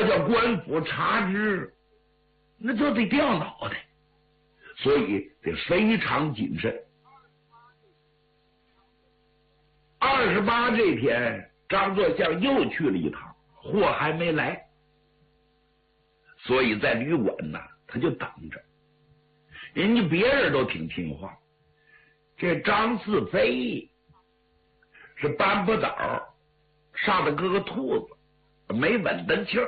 这叫官府查知，那就得掉脑袋，所以得非常谨慎。28这天，张作相又去了一趟，货还没来，所以在旅馆呢，他就等着。人家别人都挺听话，这张四飞是搬不倒，上的个兔子，没稳当气儿，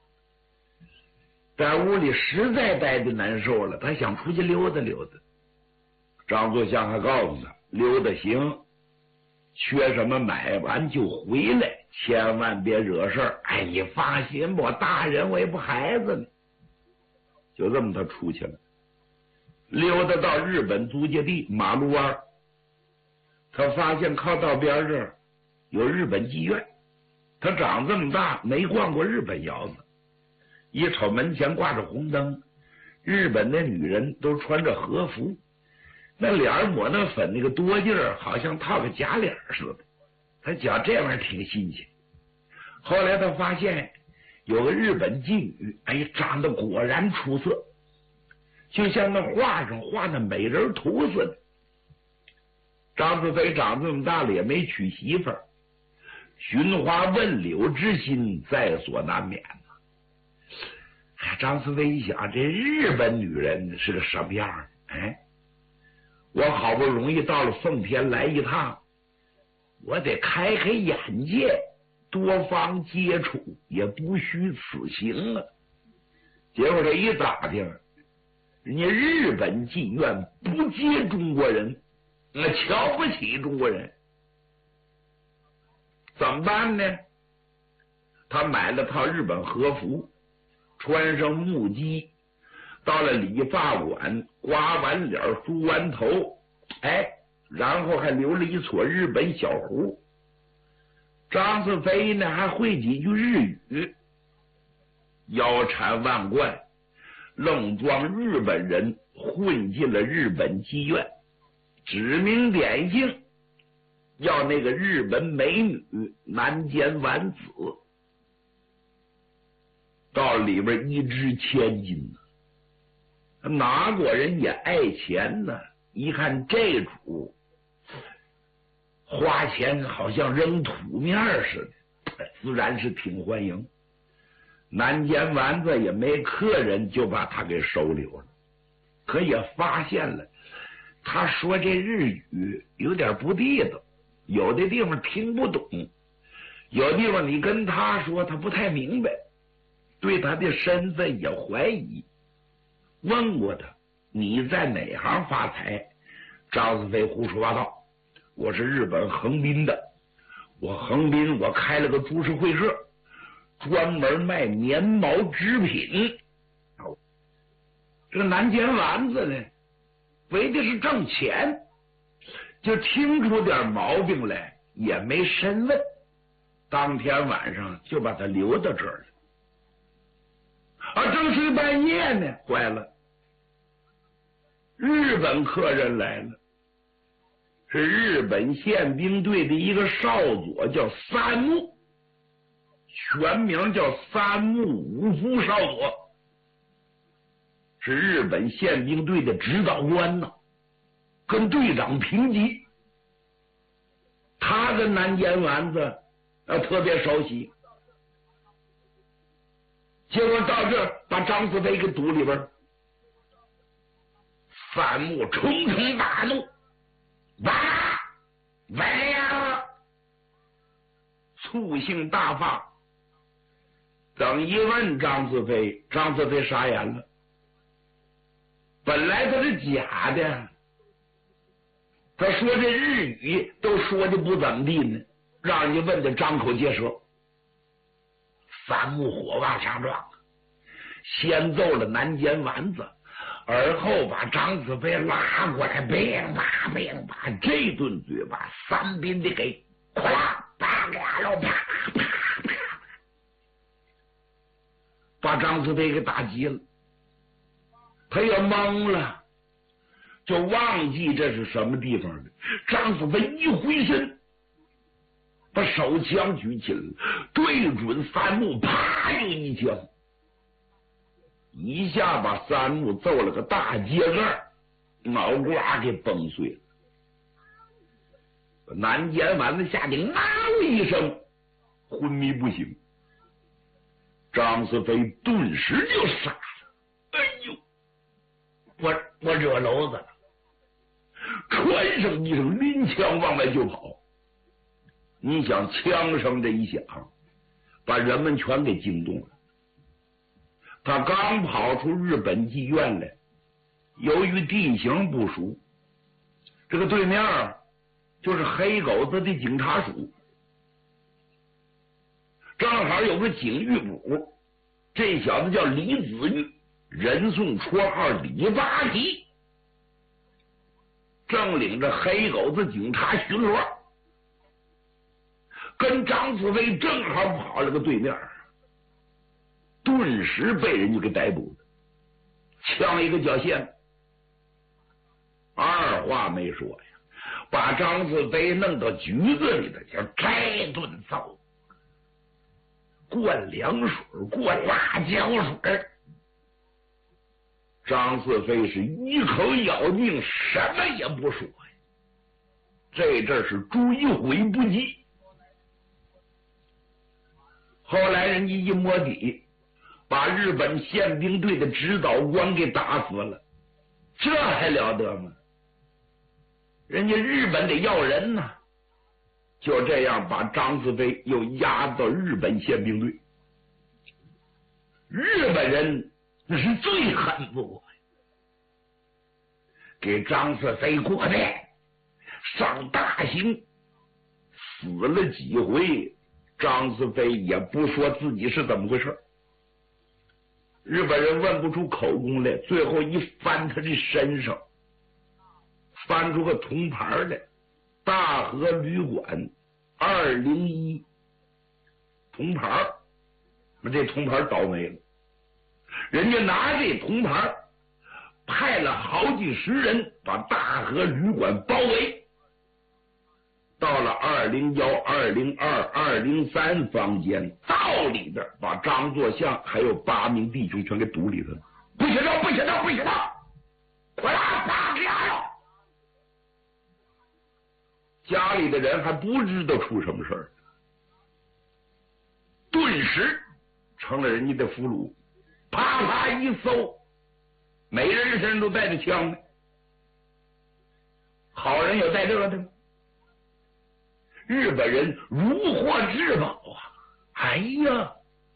在屋里实在待的难受了，他想出去溜达溜达。张作相还告诉他，溜达行，缺什么买完就回来，千万别惹事儿。哎，你放心吧，我大人我也不孩子呢。就这么他出去了，溜达到日本租界地马路湾，他发现靠道边这儿有日本妓院。他长这么大没逛过日本窑子，一瞅门前挂着红灯，日本的女人都穿着和服，那脸抹那粉那个多劲儿，好像套个假脸似的。他觉这玩意儿挺新鲜。后来他发现有个日本妓女，哎，长得果然出色，就像那画上画的美人图似的。张四飞长这么大了也没娶媳妇儿，寻花问柳之心在所难免呐。哎，张四飞一想，这日本女人是个什么样的？哎，我好不容易到了奉天来一趟，我得开开眼界，多方接触，也不虚此行啊。结果这一打听，人家日本妓院不接中国人，瞧不起中国人，怎么办呢？他买了套日本和服，穿上木屐，到了理发馆，刮完脸，梳完头，哎，然后还留了一撮日本小胡。张四飞呢还会几句日语，腰缠万贯，愣装日本人混进了日本妓院，指名点姓要那个日本美女南间丸子，到里边一掷千金呢。哪国人也爱钱呢，一看这主花钱好像扔土面似的，自然是挺欢迎。南间丸子也没客人，就把他给收留了。可也发现了，他说这日语有点不地道，有的地方听不懂，有地方你跟他说他不太明白，对他的身份也怀疑。问过他，你在哪行发财？张四飞胡说八道，我是日本横滨的，我横滨我开了个株式会社，专门卖棉毛织品。这个南间丸子呢，为的是挣钱，就听出点毛病来也没深问，当天晚上就把他留到这儿了。而正是半夜呢，坏了，日本客人来了，是日本宪兵队的一个少佐，叫三木，全名叫三木武夫少佐，是日本宪兵队的指导官呢，跟队长平级。他跟南间丸子特别熟悉，结果到这儿把张四飞给堵里边。三木冲冲大怒，来呀！醋性大发。等一问张四飞，张四飞傻眼了。本来他是假的，他说这日语都说的不怎么地呢，让人家问的张口结舌。三木火往上撞，先揍了南间丸子，而后把张四飞拉过来，别吧别吧，这顿嘴巴三宾的给咵啦啪啦喽啪啪啪，把张四飞给打急了。他也懵了，就忘记这是什么地方了。张四飞一回身， 把手枪举起来，对准三木，啪就一枪，一下把三木揍了个大秸秆，脑瓜给崩碎了。南肩丸子下去嗷一声，昏迷不醒。张思飞顿时就傻了，哎呦，我惹娄子了！传声一声，拎枪往外就跑。你想，枪声这一响，把人们全给惊动了。他刚跑出日本妓院来，由于地形不熟，这个对面就是黑狗子的警察署，正好有个警狱部，这小子叫李子玉，人送绰号李八蹄，正领着黑狗子警察巡逻，跟张思飞正好跑了个对面，顿时被人家给逮捕了，枪一个脚线，二话没说呀，把张思飞弄到局子里头，叫摘顿揍，灌凉水，灌辣椒水。张四飞是一口咬定，什么也不说呀。这阵是追悔不及。后来人家一摸底，把日本宪兵队的指导官给打死了，这还了得吗？人家日本得要人呢。就这样把张四飞又押到日本宪兵队。日本人那是最恨不过，给张四飞过的上大刑，死了几回，张四飞也不说自己是怎么回事。日本人问不出口供来，最后一翻他的身上，翻出个铜牌来，大和旅馆201铜牌。那这铜牌倒霉了，人家拿这铜牌派了好几十人把大和旅馆包围，到了201、202、203房间，到里边把张作相还有8名弟兄全给堵里头了。不许动，不许动，不许动！快拉打家了！家里的人还不知道出什么事儿，顿时成了人家的俘虏。啪啪一搜，每人身上都带着枪呢。好人有带这个的吗？日本人如获至宝啊！哎呀，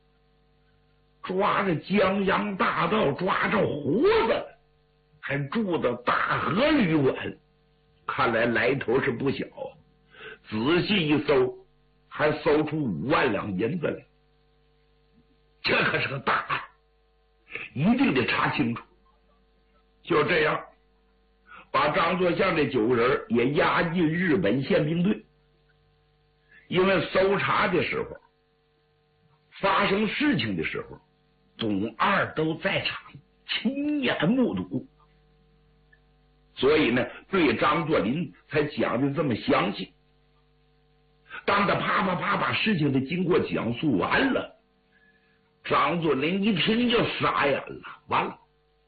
抓着江洋大盗，抓着胡子，还住到大和旅馆，看来来头是不小啊。仔细一搜，还搜出5万两银子来，这可是个大案，一定得查清楚。就这样，把张作相这9个人也押进日本宪兵队。因为搜查的时候，发生事情的时候，董二都在场，亲眼目睹，所以呢，对张作霖才讲的这么详细。当他啪啪啪把事情的经过讲述完了，张作霖一听就傻眼了，完了，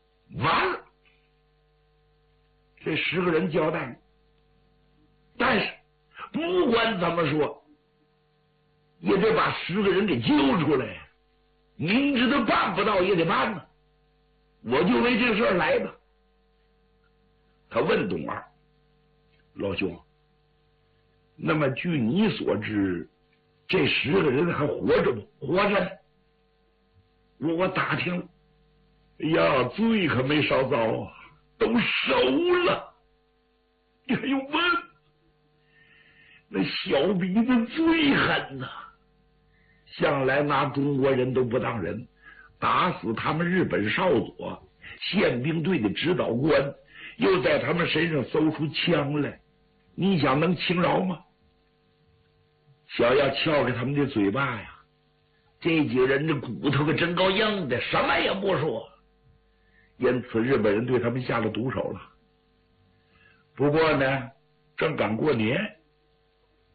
这10个人交代，但是不管怎么说，也得把10个人给救出来，明知道办不到也得办呢。我就为这事儿来的。他问董二：“老兄，那么据你所知，这10个人还活着不？”“活着呢。”“我打听了，哎呀，罪可没少遭啊，都收了。”“你还用问？那小鼻子最狠呐！向来拿中国人都不当人，打死他们日本少佐宪兵队的指导官，又在他们身上搜出枪来，你想能轻饶吗？想要撬开他们的嘴巴呀，这几个人的骨头可真够硬的，什么也不说。因此日本人对他们下了毒手了。不过呢，正赶过年，